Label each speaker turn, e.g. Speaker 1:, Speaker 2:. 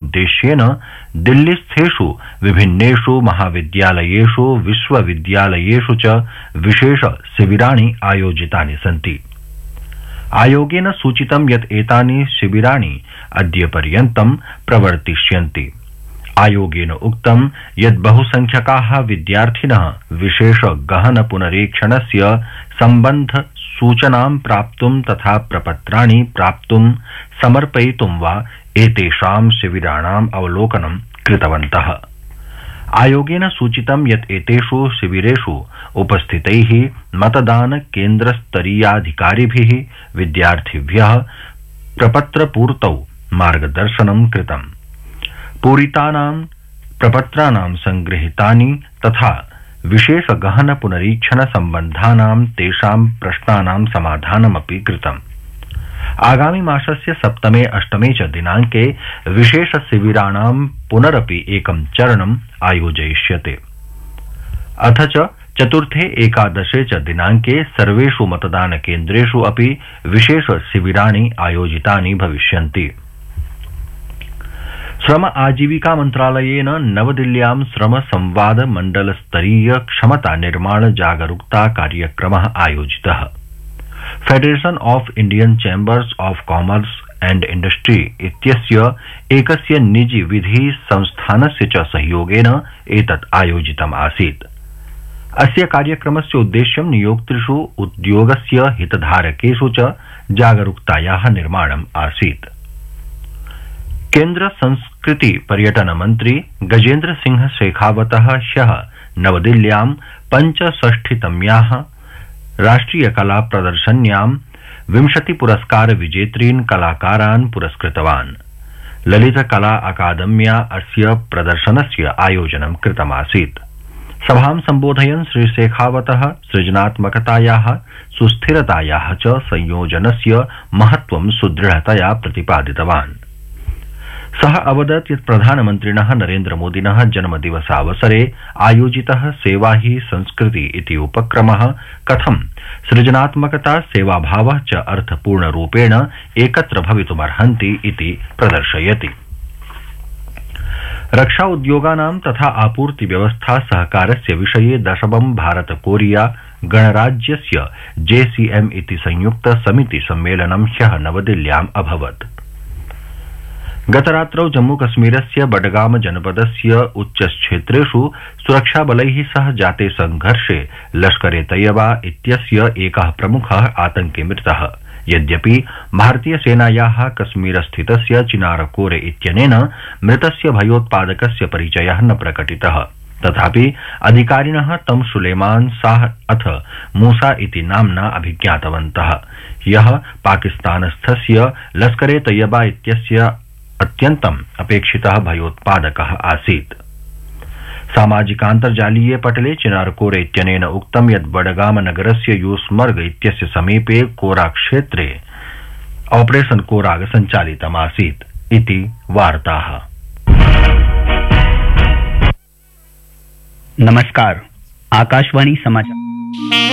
Speaker 1: उद्देश्येन दिल्लीस्थेषु विभिन्नेषु महाविद्यालयेषु विश्वविद्यालयेषु च विशेष शिबिराणि आयोजितानि सन्ति। आयोगेन सूचितं यत् एतानि शिबिराणि अद्यपर्यन्तं प्रवर्तिष्यन्ति। आयोगेन उक्तं यत् बहुसंख्यकाः विद्यार्थिनः विशेष गहन पुनरीक्षणस्य सम्बन्ध सूचनां प्राप्तुं तथा प्रपत्राणि प्राप्तुं समर्पयितुं वा एतेषां शिबिराणाम् अवलोकनं कृतवन्तः। आयोगेन सूचितं यत् एतेषु शिबिरेषु उपस्थितैः मतदान केन्द्रस्तरीयाधिकारिभिः विद्यार्थिभ्यः प्रपत्रपूर्तौ मार्गदर्शनं कृतम्। पूरितानां प्रपत्राणां संगृहीतानि तथा विशेष गहन पुनरीक्षण सम्बन्धानां तेषां प्रश्नानां समाधानमपि कृतम्। आगामी मासस्य 7-8 च दिनाङ्के विशेष शिबिराणां पुनरपि एकं चरणम् आयोजयिष्यते। अथ च 4-11 च दिनाङ्के सर्वेषु मतदानकेन्द्रेषु अपि विशेष शिबिराणि आयोजितानि भविष्यन्ति। श्रम आजीविका मन्त्रालयेन नवदिल्ल्यां श्रम संवाद मण्डलस्तरीय क्षमता निर्माण जागरूकता कार्यक्रमः आयोजितः। Federation of Indian chambers of commerce and industry इत्यस्य एकस्य निजी विधि संस्थानस्य च सहयोगेन एतत् आयोजितम् आसीत्। अस्य कार्यक्रमस्य उद्देश्यं नियोक्तृषु उद्योगस्य हितधारकेषु च जागरूकतायाः निर्माणम् आसीत्। केन्द्र संस्कृति पर्यटन मंत्री गजेन्द्र सिंह शेखावतः ह्यः नवदिल्ल्यां 65तम्याः राष्ट्रिय कला प्रदर्शन्यां 20 पुरस्कार विजेतॄन् कलाकारान् पुरस्कृतवान्। ललित कला अकादम्या अस्य प्रदर्शनस्य आयोजनं कृतमासीत्। सभां सम्बोधयन् श्री शेखावतः सृजनात्मकतायाः सुस्थिरतायाः च संयोजनस्य महत्त्वं सुदृढतया प्रतिपादितवान्। सः अवदत् यत् प्रधानमन्त्रिणः नरेन्द्रमोदिनः जन्मदिवसावसरे आयोजितः सेवा ही संस्कृति इति उपक्रमः कथं सृजनात्मकता सेवाभावः च अर्थपूर्णरूपेण एकत्र भवितुमर्हन्ति इति प्रदर्शयति। रक्षा उद्योगानां तथा आपूर्ति व्यवस्था सहकारस्य विषये 10वं भारत कोरिया गणराज्यस्य JCM इति संयुक्त समिति सम्मेलनं ह्यः नवदिल्ल्याम् अभवत्। गतरात्रौ जम्मूकश्मीरस्य बडगाम जनपदस्य उच्चक्षेत्रेषु सुरक्षाबलैः सह जाते संघर्षे लश्कर तैयबा इत्यस्य एकः प्रमुखः आतंकी मृतः। यद्यपि भारतीय सेनायाः कश्मीरस्थितस्य चिनारकोरे इत्यनेन मृतस्य भयोत्पादकस्य परिचयः न प्रकटितः, तथापि अधिकारिणः तं सुलेमान शाह अथ मूसा इति नाम्ना अभिज्ञातवन्तः, यः पाकिस्तानस्थस्य लश्कर तैयबा इत्यस्य अत्यन्तम् अपेक्षितः भयोत्पादकः आसीत्। सामाजिकान्तर्जालीये पटले चिनारकोरे इत्यनेन उक्तं यत् बडगाम नगरस्य यूसमर्ग इत्यस्य समीपे कोरा क्षेत्रे ऑपरेशन कोराग सञ्चालितमासीत् इति वार्ताः।
Speaker 2: नमस्कार, आकाशवाणी समाचार।